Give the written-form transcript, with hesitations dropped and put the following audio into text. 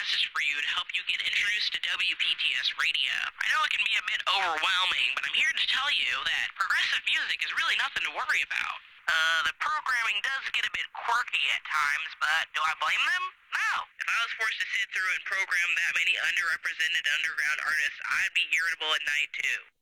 message for you to help you get introduced to WPTS Radio. I know it can be a bit overwhelming, but I'm here to tell you that progressive music is really nothing to worry about. The programming does get a bit quirky at times, but do I blame them? No. If I was forced to sit through and program that many underrepresented underground artists, I'd be irritable at night too.